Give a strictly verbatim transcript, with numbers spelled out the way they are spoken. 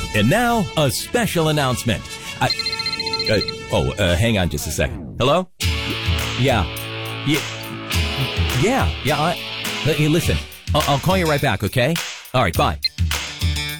And now, a special announcement. I, uh, oh, uh, hang on just a second. Hello? Yeah. Yeah. Yeah. Yeah. I, uh, hey, listen, I'll, I'll call you right back, okay? All right, bye.